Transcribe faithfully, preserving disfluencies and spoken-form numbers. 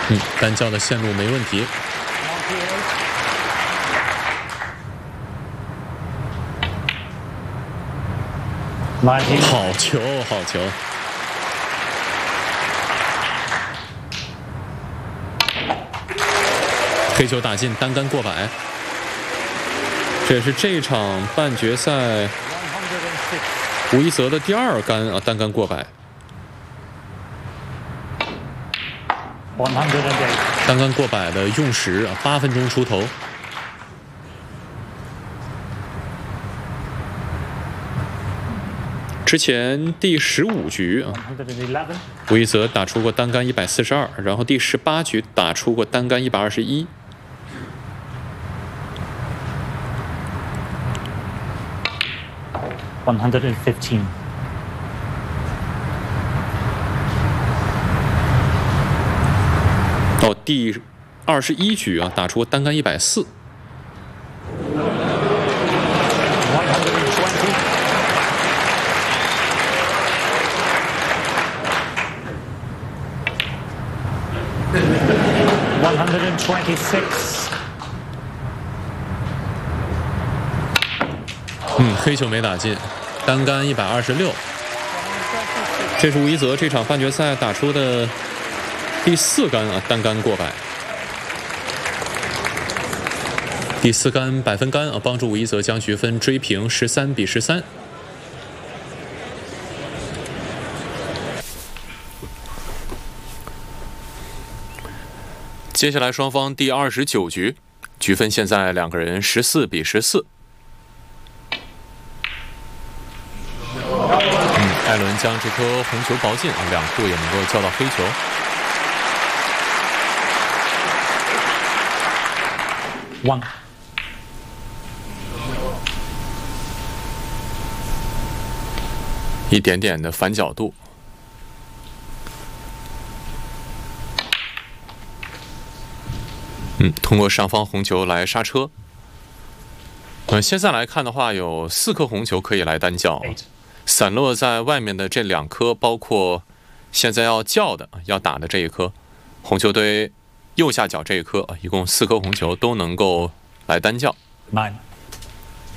嗯，单叫的线路没问题。好球，好球！黑球打进，单杆过百。这也是这一场半决赛吴一泽的第二杆啊，单杆过百。单杆过百的用时啊，八分钟出头。之前第十五局啊，吴一泽打出过单杆一百四十二，然后第十八局打出过单杆一百二十一。 one hundred fifteen。 哦，第二十一局啊，打出过单杆一百四。 one hundred twenty-six。 嗯，黑球没打进，单杆一百二十六。这是吴一泽这场半决赛打出的第四杆啊，单杆过百。第四杆百分杆啊，帮助吴一泽将局分追平十三比十三。接下来双方第二十九局，局分现在两个人十四比十四。嗯，艾伦将这颗红球保进啊，两库也能够叫到黑球。 one。 一点点的反角度。嗯，通过上方红球来刹车。呃，现在来看的话，有四颗红球可以来单叫，散落在外面的这两颗，包括现在要叫的、要打的这一颗红球堆右下角这一颗，一共四颗红球都能够来单叫。 nine。